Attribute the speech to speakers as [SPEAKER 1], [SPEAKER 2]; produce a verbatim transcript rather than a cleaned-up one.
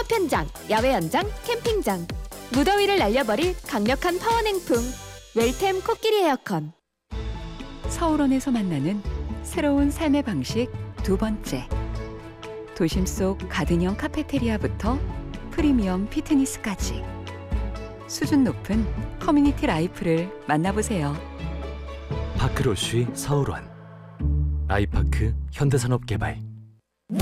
[SPEAKER 1] 파편장, 야외 연장, 캠핑장. 무더위를 날려버릴 강력한 파워냉풍. 웰템 코끼리 에어컨.
[SPEAKER 2] 서울원에서 만나는 새로운 삶의 방식 두 번째. 도심 속 가든형 카페테리아부터 프리미엄 피트니스까지 수준 높은 커뮤니티 라이프를 만나보세요.
[SPEAKER 3] 파크로쉬 서울원. 아이파크 현대산업개발.